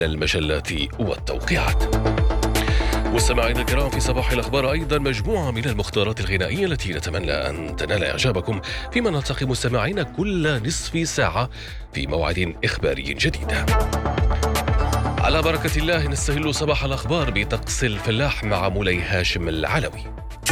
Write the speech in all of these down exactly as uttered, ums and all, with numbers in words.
المجلات والتوقيعات. مستمعينا الكرام، في صباح الأخبار أيضا مجموعة من المختارات الغنائية التي نتمنى أن تنال إعجابكم، فيما نلتقي مستمعينا كل نصف ساعة في موعد إخباري جديد. على بركة الله نستهل صباح الأخبار بطقس الفلاح مع مولاي هاشم العلوي.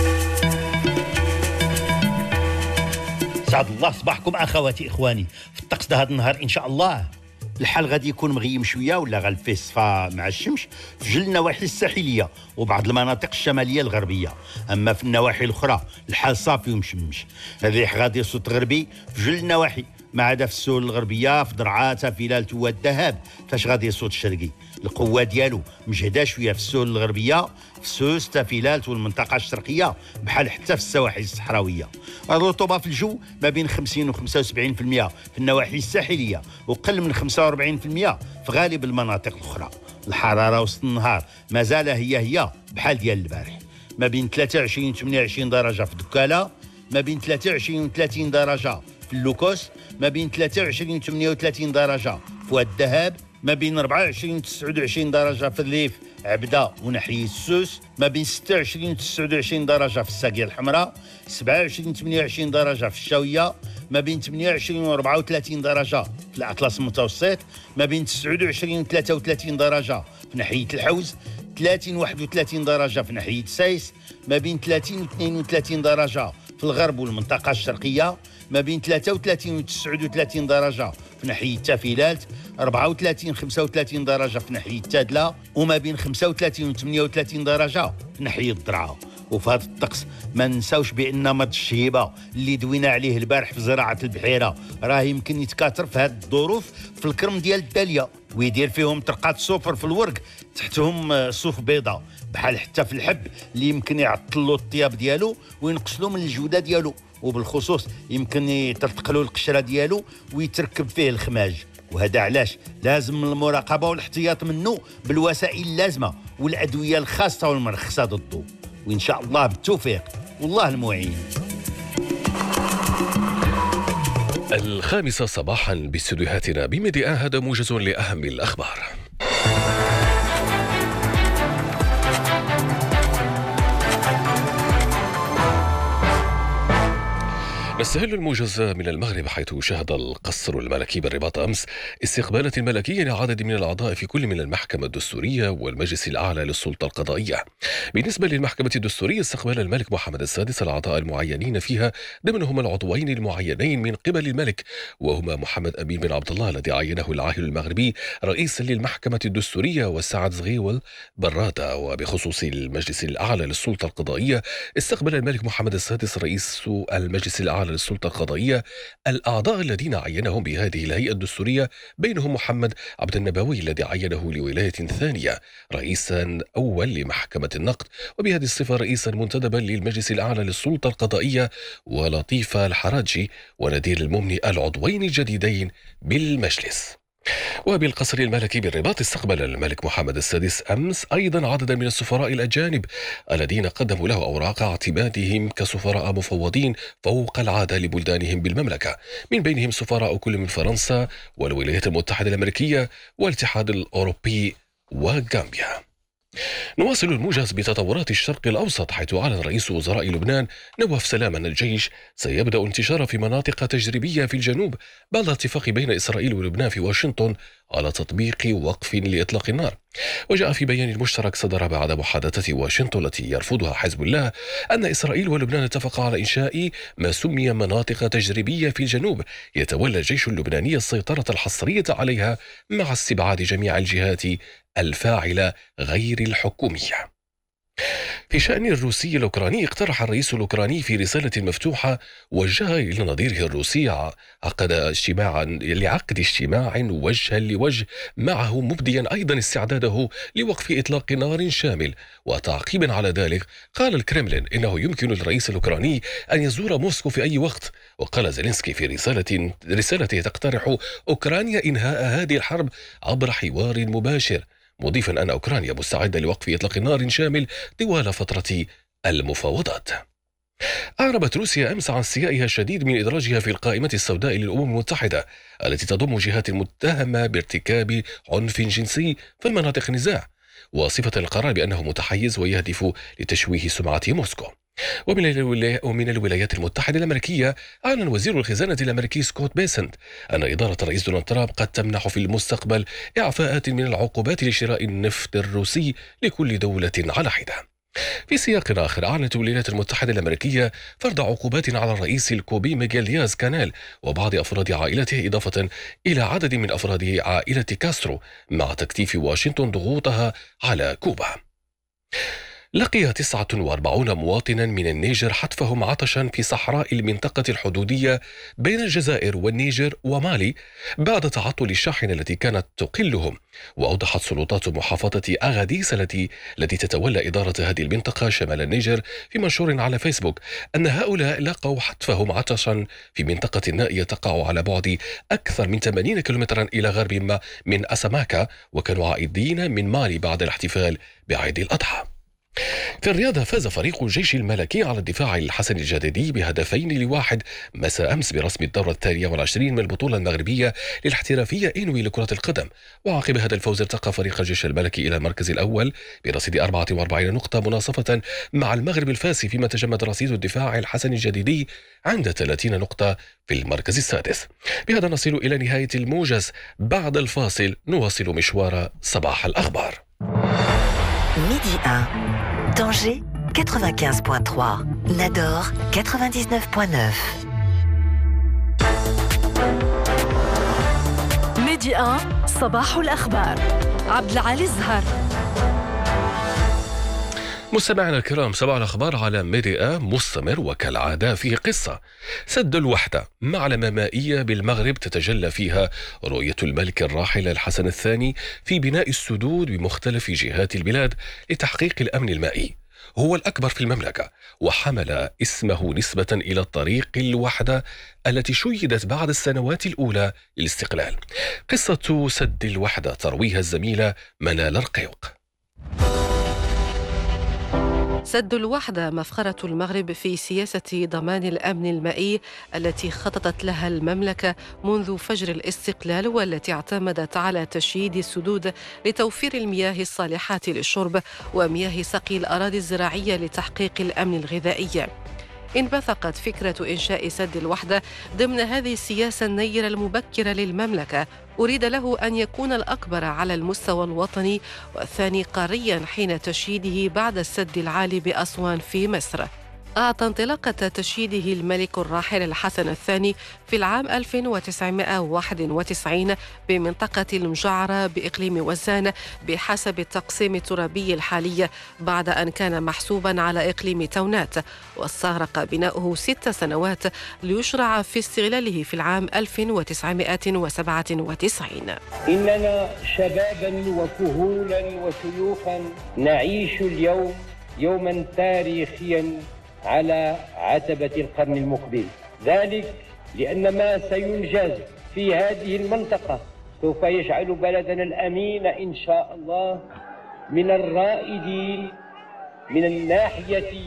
سعد الله صباحكم أخواتي إخواني. في الطقس ده هذا النهار إن شاء الله الحال غادي يكون مغيم شويه ولا غالفيه الصفا مع الشمس في جل النواحي الساحليه وبعض المناطق الشماليه الغربيه. اما في النواحي الاخرى الحال صافي ومشمش. الريح غادي يصوت غربي في جل النواحي ما عدا في السهول الغربيه في درعات فيلال تواد الذهب فاش غادي يصوت الشرقي. القوه ديالو مجهده شويه في السهول الغربيه في سوس تافيلالت والمنطقه الشرقيه بحال حتى في السواحل الصحراويه. الرطوبه في الجو ما بين خمسين و خمسة وسبعين بالمئة في النواحي الساحليه وقل من خمسة وأربعين بالمئة في غالب المناطق الاخرى. الحراره وسط النهار مازال هي هي بحال ديال البارح، ما بين ثلاثة وعشرين و ثمانية وعشرين درجه في دكاله، ما بين ثلاثة وعشرين و ثلاثين درجه في اللوكوس، ما بين ثلاثة وعشرين و ثمانية وثلاثين درجه في واد الذهب، ما بين أربعة وعشرين و تسعة وعشرين درجه في الريف عبده وناحيه السوس، ما بين ستة وعشرين و تسعة وعشرين درجه في الساقيه الحمراء، سبعة وعشرين و ثمانية وعشرين درجه في الشاويه، ما بين ثمانية وعشرين و أربعة وثلاثين درجه في الاطلس المتوسط، ما بين تسعة وعشرين و ثلاثة وثلاثين درجه في ناحيه الحوز، ثلاثين و واحد وثلاثين درجه في ناحيه سايس، ما بين ثلاثين و اثنين وثلاثين درجه في الغرب والمنطقه الشرقيه، ما بين ثلاثة وثلاثين و تسعة وثلاثين درجه في ناحيه تافيلالت، أربعة وثلاثين و خمسة وثلاثين درجه في ناحيه تادله، وما بين خمسة وثلاثين و ثمانية وثلاثين درجه في ناحيه الضرعه. وفي هذا الطقس ما ننساوش بان مرض الشهيبه اللي دوينا عليه البارح في زراعه البحيره راه يمكن يتكاثر في هذه الظروف في الكرم ديال الداليه ويدير فيهم طرقات صفر في الورق تحتهم صوف بيضاء، بحال حتى في الحب اللي يمكن يعطل له الطياب ديالو وينقص له من الجوده ديالو، وبالخصوص يمكن يطرطق له القشره ديالو ويتركب فيه الخماج. وهذا علاش لازم المراقبه والاحتياط منه بالوسائل اللازمه والادويه الخاصه والمرخصه ضده، وإن شاء الله بالتوفيق والله المعين. الخامسة صباحا باستديوهاتنا بميديا هذا موجز لأهم الأخبار. نستهل الموجز من المغرب، حيث شهد القصر الملكي بالرباط أمس استقبالا ملكيا لعدد من الأعضاء في كل من المحكمة الدستورية والمجلس الأعلى للسلطة القضائية. بالنسبة للمحكمة الدستورية استقبل الملك محمد السادس الأعضاء المعينين فيها، ضمنهم العضوين المعينين من قبل الملك وهما محمد أمين بن عبد الله الذي عينه العاهل المغربي رئيسا للمحكمة الدستورية وسعد زغيول برادة. وبخصوص المجلس الأعلى للسلطة القضائية استقبل الملك محمد السادس رئيس المجلس الأعلى للسلطة القضائية الأعضاء الذين عينهم بهذه الهيئة الدستورية، بينهم محمد عبد النبوي الذي عينه لولاية ثانية رئيسا أول لمحكمة النقد، وبهذه الصفة رئيسا منتدبا للمجلس الأعلى للسلطة القضائية، ولطيفة الحراجي ونذير الممني العضوين الجديدين بالمجلس. وبالقصر الملكي بالرباط استقبل الملك محمد السادس أمس أيضا عددا من السفراء الأجانب الذين قدموا له أوراق اعتمادهم كسفراء مفوضين فوق العادة لبلدانهم بالمملكة، من بينهم سفراء كل من فرنسا والولايات المتحدة الأمريكية والاتحاد الأوروبي وغامبيا. نواصل الموجز بتطورات الشرق الأوسط، حيث أعلن رئيس وزراء لبنان نواف سلام أن الجيش سيبدأ انتشاره في مناطق تجريبية في الجنوب بعد اتفاق بين إسرائيل ولبنان في واشنطن على تطبيق وقف لإطلاق النار. وجاء في بيان مشترك صدر بعد محادثة واشنطن التي يرفضها حزب الله أن إسرائيل ولبنان اتفقا على إنشاء ما سمي مناطق تجريبية في الجنوب يتولى الجيش اللبناني السيطرة الحصرية عليها مع استبعاد جميع الجهات الفاعلة غير الحكومية. في شأن الروسي الأوكراني اقترح الرئيس الأوكراني في رسالة مفتوحة وجهها إلى نظيره الروسي عقد اجتماعا لعقد اجتماع وجها لوجه معه، مبديا أيضا استعداده لوقف إطلاق نار شامل. وتعقيبا على ذلك قال الكرملين إنه يمكن للرئيس الأوكراني أن يزور موسكو في أي وقت. وقال زيلينسكي في رسالة رسالته تقترح أوكرانيا إنهاء هذه الحرب عبر حوار مباشر، مضيفا أن أوكرانيا مستعدة لوقف إطلاق نار شامل طوال فترة المفاوضات. أعربت روسيا أمس عن استيائها الشديد من إدراجها في القائمة السوداء للأمم المتحدة التي تضم جهات متهمة بارتكاب عنف جنسي في المناطق النزاع، وصفة القرار بأنه متحيز ويهدف لتشويه سمعة موسكو. ومن الولايات, ومن الولايات المتحدة الأمريكية، أعلن وزير الخزانة الأمريكي سكوت بيسنت أن إدارة الرئيس دونالد ترامب قد تمنح في المستقبل إعفاءات من العقوبات لشراء النفط الروسي لكل دولة على حدة. في سياق آخر، أعلنت الولايات المتحدة الأمريكية فرض عقوبات على الرئيس الكوبي ميغيل دياز كانيل وبعض أفراد عائلته، إضافة إلى عدد من أفراد عائلة كاسترو، مع تكثيف واشنطن ضغوطها على كوبا. لقي تسعة وأربعين مواطنا من النيجر حتفهم عطشا في صحراء المنطقة الحدودية بين الجزائر والنيجر ومالي بعد تعطل الشاحنة التي كانت تقلهم. وأوضحت سلطات محافظة أغاديس التي التي تتولى إدارة هذه المنطقة شمال النيجر في منشور على فيسبوك أن هؤلاء لقوا حتفهم عطشا في منطقة نائية تقع على بعد أكثر من ثمانين كيلومترا إلى غرب من أساماكا، وكانوا عائدين من مالي بعد الاحتفال بعيد الأضحى. في الرياضة، فاز فريق الجيش الملكي على الدفاع الحسن الجديدي بهدفين لواحد مساء أمس برسم الدورة الثانية والعشرين من البطولة المغربية للاحترافية إنوي لكرة القدم. وعقب هذا الفوز ارتقى فريق الجيش الملكي إلى المركز الأول برصيد أربعة وأربعين نقطة مناصفة مع المغرب الفاسي، فيما تجمد رصيد الدفاع الحسن الجديدي عند ثلاثين نقطة في المركز السادس. بهذا نصل إلى نهاية الموجز. بعد الفاصل نواصل مشوار صباح الأخبار. Midi un, Tanger quatre-vingt-quinze virgule trois, Nador quatre-vingt-dix-neuf virgule neuf. ميدي واحد صباح الأخبار. عبد العالي الزهر. مستمعينا الكرام، صباح الأخبار على ميديا مستمر، وكالعادة فيه قصة. سد الوحدة، معلمة مائية بالمغرب تتجلى فيها رؤية الملك الراحل الحسن الثاني في بناء السدود بمختلف جهات البلاد لتحقيق الأمن المائي. هو الأكبر في المملكة، وحمل اسمه نسبة إلى طريق الوحدة التي شيدت بعد السنوات الأولى للاستقلال. قصة سد الوحدة ترويها الزميلة منال رقيق. سد الوحدة مفخرة المغرب في سياسة ضمان الأمن المائي التي خططت لها المملكة منذ فجر الاستقلال، والتي اعتمدت على تشييد السدود لتوفير المياه الصالحة للشرب ومياه سقي الأراضي الزراعية لتحقيق الأمن الغذائي. انبثقت فكرة إنشاء سد الوحدة ضمن هذه السياسة النيرة المبكرة للمملكة، أريد له أن يكون الأكبر على المستوى الوطني والثاني قاريا حين تشييده بعد السد العالي بأسوان في مصر. أعطى انطلاقة تشييده الملك الراحل الحسن الثاني في العام ألف وتسعمائة وواحد وتسعين بمنطقة المجعرة بإقليم وزان بحسب التقسيم الترابي الحالي، بعد أن كان محسوبا على إقليم تونات، واستغرق بناؤه ست سنوات ليشرع في استغلاله في العام ألف وتسعمائة وسبعة وتسعين. إننا شبابا وكهولا وشيوخا نعيش اليوم يوما تاريخيا على عتبة القرن المقبل، ذلك لأن ما سينجز في هذه المنطقة سوف يجعل بلدنا الأمين إن شاء الله من الرائدين من الناحية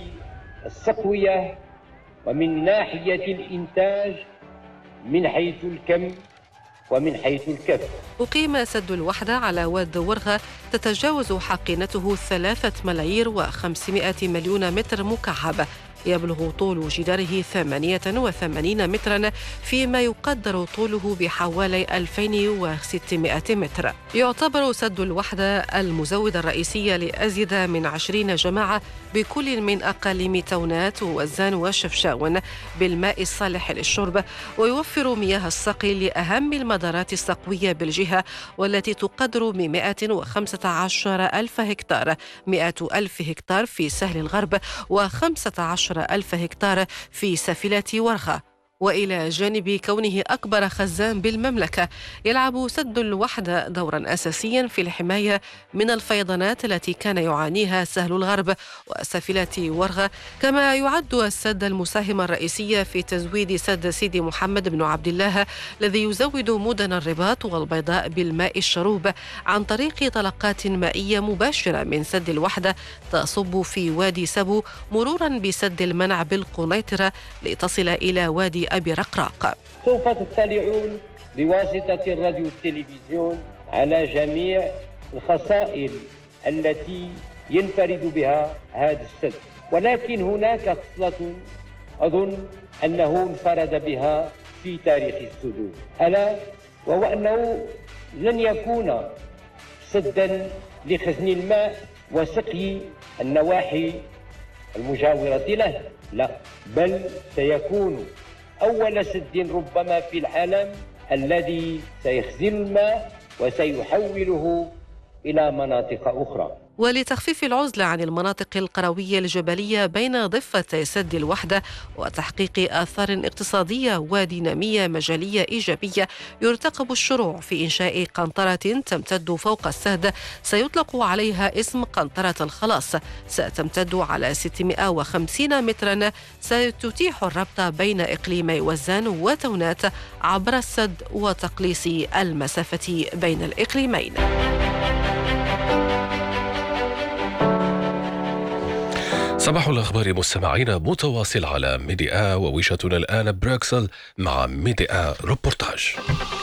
السقوية ومن ناحية الإنتاج من حيث الكم ومن حيث الكف. أقيم سد الوحدة على واد ورغة تتجاوز حقينته ثلاثة ملايير وخمسمائة مليون متر مكعب، يبلغ طول جداره ثمانية وثمانين مترا، فيما يقدر طوله بحوالي ألفين وستمائة متر. يعتبر سد الوحدة المزود الرئيسي لأزيد من عشرين جماعة بكل من أقاليم تونات ووزان وشفشاون بالماء الصالح للشرب، ويوفر مياه السقي لأهم المدارات السقوية بالجهة، والتي تقدر بمائة وخمسة عشر ألف هكتار، مائة ألف هكتار في سهل الغرب وخمسة عشر ألف هكتار في سفلة ورغة. وإلى جانب كونه أكبر خزان بالمملكة، يلعب سد الوحدة دورا أساسيا في الحماية من الفيضانات التي كان يعانيها سهل الغرب وسفلة ورغة، كما يعد السد المساهم الرئيسي في تزويد سد سيدي محمد بن عبد الله الذي يزود مدن الرباط والبيضاء بالماء الشروب عن طريق طلقات مائية مباشرة من سد الوحدة تصب في وادي سبو مرورا بسد المنع بالقنيطرة لتصل إلى وادي أبي رقراق. سوف تطلعون بواسطة الراديو والتلفزيون على جميع الخصائص التي ينفرد بها هذا السد، ولكن هناك خصلة أظن أنه انفرد بها في تاريخ السدود، ألا وهو أنه لن يكون سدا لخزن الماء وسقي النواحي المجاورة له، لا، بل سيكون أول سد ربما في العالم الذي سيخزن الماء وسيحوله إلى مناطق أخرى. ولتخفيف العزلة عن المناطق القروية الجبلية بين ضفتي سد الوحدة وتحقيق آثار اقتصادية ودينامية مجالية إيجابية، يرتقب الشروع في إنشاء قنطرة تمتد فوق السد سيطلق عليها اسم قنطرة الخلاص، ستمتد على ستمائة وخمسين مترا، ستتيح الربط بين إقليمي وزان وتونات عبر السد وتقليص المسافة بين الإقليمين. صباح الأخبار مستمعين متواصل على ميديا، ووجهتنا الآن بروكسل مع ميديا روبورتاج.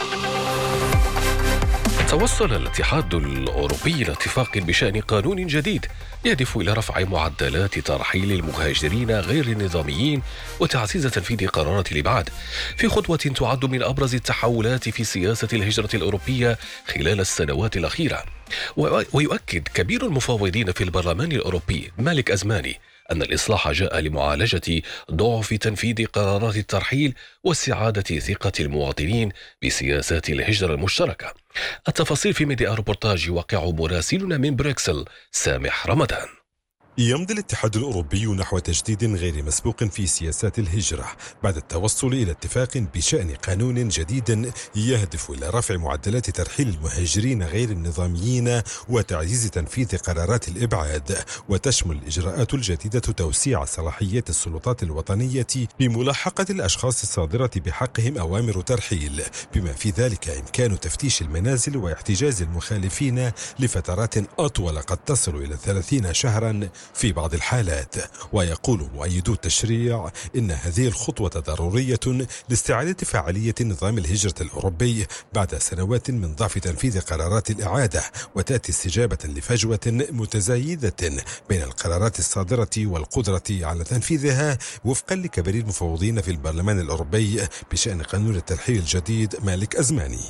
توصل الاتحاد الأوروبي إلى اتفاق بشأن قانون جديد يهدف إلى رفع معدلات ترحيل المهاجرين غير النظاميين وتعزيز تنفيذ قرارات الإبعاد، في خطوة تعد من أبرز التحولات في سياسة الهجرة الأوروبية خلال السنوات الأخيرة. ويؤكد كبير المفاوضين في البرلمان الأوروبي مالك أزماني أن الإصلاح جاء لمعالجة ضعف تنفيذ قرارات الترحيل واستعادة ثقة المواطنين بسياسات الهجرة المشتركة. التفاصيل في ميديا روبورتاج يوقع مراسلنا من بروكسل سامح رمضان. يمضي الاتحاد الأوروبي نحو تجديد غير مسبوق في سياسات الهجرة بعد التوصل إلى اتفاق بشأن قانون جديد يهدف إلى رفع معدلات ترحيل المهاجرين غير النظاميين وتعزيز تنفيذ قرارات الإبعاد، وتشمل الإجراءات الجديدة توسيع صلاحيات السلطات الوطنية بملاحقة الأشخاص الصادرة بحقهم أوامر ترحيل، بما في ذلك إمكان تفتيش المنازل واحتجاز المخالفين لفترات أطول قد تصل إلى ثلاثين شهرا في بعض الحالات. ويقول مؤيدو التشريع إن هذه الخطوة ضرورية لاستعادة فعالية نظام الهجرة الأوروبي بعد سنوات من ضعف تنفيذ قرارات الإعادة، وتأتي استجابة لفجوة متزايدة بين القرارات الصادرة والقدرة على تنفيذها، وفقا لكبير المفوضين في البرلمان الأوروبي بشأن قانون الترحيل الجديد مالك أزماني.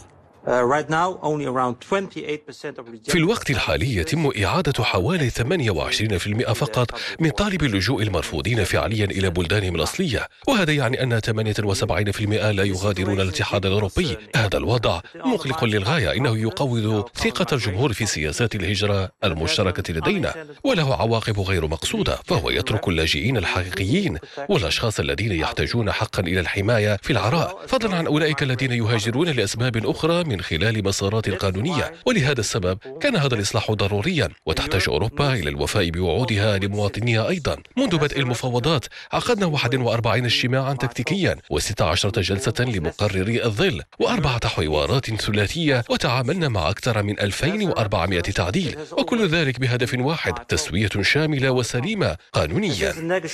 في الوقت الحالي يتم إعادة حوالي ثمانية وعشرين بالمئة فقط من طالب اللجوء المرفوضين فعليا إلى بلدانهم الأصلية، وهذا يعني أن ثمانية وسبعين بالمئة لا يغادرون الاتحاد الأوروبي. هذا الوضع مقلق للغاية، إنه يقوض ثقة الجمهور في سياسات الهجرة المشتركة لدينا، وله عواقب غير مقصودة، فهو يترك اللاجئين الحقيقيين والأشخاص الذين يحتاجون حقا إلى الحماية في العراء، فضلا عن أولئك الذين يهاجرون لأسباب أخرى من خلال مسارات قانونية. ولهذا السبب كان هذا الإصلاح ضروريا، وتحتاج أوروبا إلى الوفاء بوعودها لمواطنيها أيضا. منذ بدء المفاوضات عقدنا واحد وأربعين اجتماعا تكتيكيا وستة عشر جلسة لمقرري الظل وأربعة حوارات ثلاثية، وتعاملنا مع أكثر من ألفين وأربعمائة تعديل، وكل ذلك بهدف واحد: تسوية شاملة وسليمة قانونيا.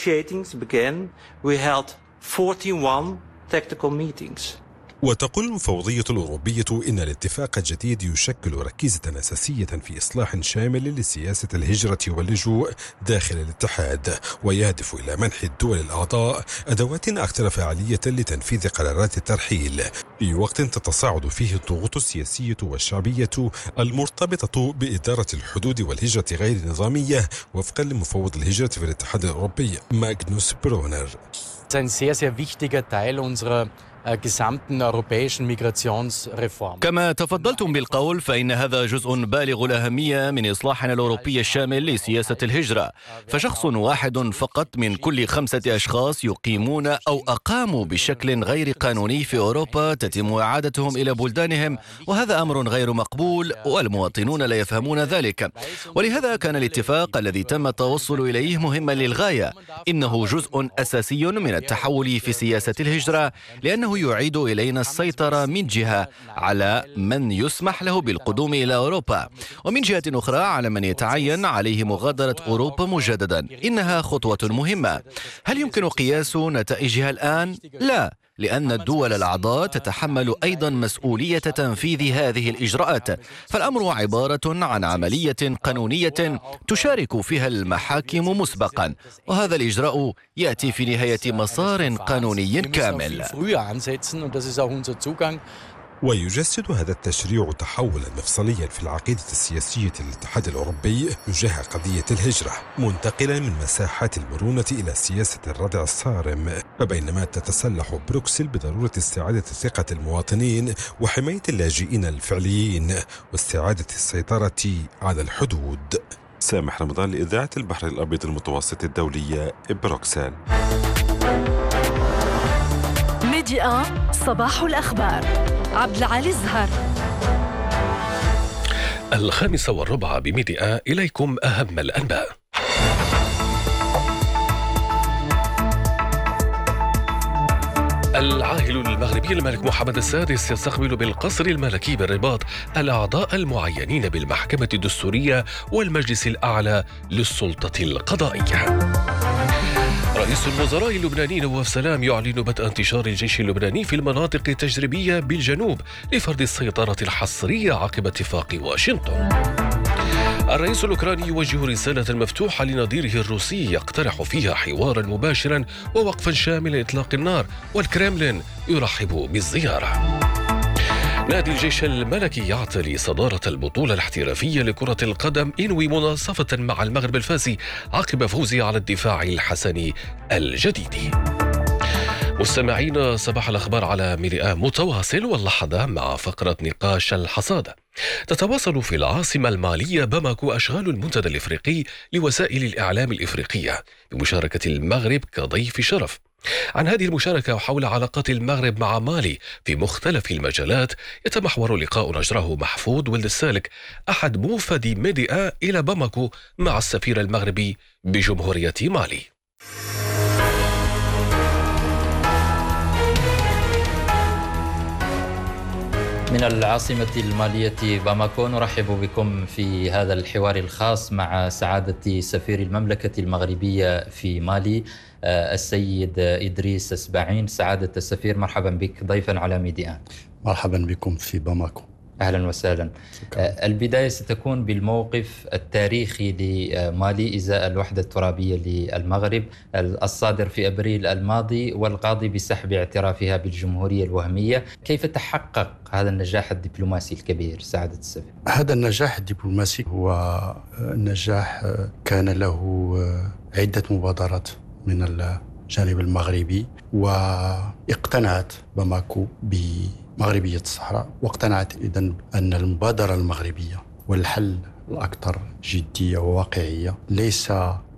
وتقول المفوضية الأوروبية إن الاتفاق الجديد يشكل ركيزة أساسية في إصلاح شامل لسياسة الهجرة واللجوء داخل الاتحاد، ويهدف إلى منح الدول الأعضاء أدوات أكثر فعالية لتنفيذ قرارات الترحيل في وقت تتصاعد فيه الضغوط السياسية والشعبية المرتبطة بإدارة الحدود والهجرة غير النظامية، وفقا لمفوض الهجرة في الاتحاد الأوروبي ماغنوس برونر. Ein sehr, sehr wichtiger Teil unserer gesamten europäischen Migrationsreform. كما تفضلتم بالقول فإن هذا جزء بالغ الأهمية من إصلاحنا الأوروبي الشامل لسياسة الهجرة، فشخص واحد فقط من كل خمسة أشخاص يقيمون أو أقاموا بشكل غير قانوني في أوروبا تتم إعادتهم إلى بلدانهم، وهذا أمر غير مقبول والمواطنون لا يفهمون ذلك. ولهذا كان الاتفاق الذي تم التوصل إليه مهما للغاية. إنه جزء أساسي من التحول في سياسة الهجرة، لأنه يعيد إلينا السيطرة من جهة على من يسمح له بالقدوم إلى أوروبا، ومن جهة أخرى على من يتعين عليه مغادرة أوروبا مجددا. إنها خطوة مهمة. هل يمكن قياس نتائجها الآن؟ لا، لأن الدول الأعضاء تتحمل أيضا مسؤولية تنفيذ هذه الإجراءات، فالأمر عبارة عن عملية قانونية تشارك فيها المحاكم مسبقا، وهذا الإجراء يأتي في نهاية مسار قانوني كامل. ويجسد هذا التشريع تحولا مفصليا في العقيدة السياسية للاتحاد الأوروبي تجاه قضية الهجرة، منتقلا من مساحات المرونة إلى سياسة الردع الصارم. فبينما تتسلح بروكسل بضرورة استعادة ثقة المواطنين وحماية اللاجئين الفعليين واستعادة السيطرة على الحدود. سامح رمضان لإذاعة البحر الأبيض المتوسط الدولية، بروكسل. ميديا صباح الأخبار. عبد العالي الزهر. الخامسة والربع بميديا، إليكم أهم الأنباء. العاهل المغربي الملك محمد السادس يستقبل بالقصر الملكي بالرباط الأعضاء المعينين بالمحكمة الدستورية والمجلس الأعلى للسلطة القضائية. رئيس الوزراء اللبناني نواف سلام يعلن بدء انتشار الجيش اللبناني في المناطق التجريبية بالجنوب لفرض السيطرة الحصرية عقب اتفاق واشنطن. الرئيس الأوكراني يوجه رسالة مفتوحة لنظيره الروسي يقترح فيها حوارا مباشرا ووقفا شاملا لإطلاق النار، والكرملين يرحب بالزيارة. نادي الجيش الملكي يعتلي صدارة البطولة الاحترافية لكرة القدم، ينوي مناصفة مع المغرب الفاسي عقب فوزه على الدفاع الحسني الجديد. مستمعين، صباح الأخبار على ميديا متواصل، واللحظة مع فقرة نقاش الحصاد. تتواصل في العاصمة المالية باماكو أشغال المنتدى الإفريقي لوسائل الإعلام الإفريقية بمشاركة المغرب كضيف شرف. عن هذه المشاركة وحول علاقات المغرب مع مالي في مختلف المجالات يتمحور لقاء أجراه محفوظ ولد السالك أحد موفدي ميديا إلى باماكو مع السفير المغربي بجمهورية مالي. من العاصمة المالية باماكو نرحب بكم في هذا الحوار الخاص مع سعادة سفير المملكة المغربية في مالي السيد إدريس السباعين. سعادة السفير، مرحبا بك ضيفا على ميديا. مرحبا بكم في باماكو. أهلا وسهلا. البداية ستكون بالموقف التاريخي لمالي إزاء الوحدة الترابية للمغرب الصادر في أبريل الماضي والقاضي بسحب اعترافها بالجمهورية الوهمية. كيف تحقق هذا النجاح الدبلوماسي الكبير سعادة السفير؟ هذا النجاح الدبلوماسي هو نجاح كان له عدة مبادرات من الجانب المغربي، واقتنعت باماكو بمغربية الصحراء، واقتنعت إذن أن المبادرة المغربية والحل الأكثر جدية وواقعية ليس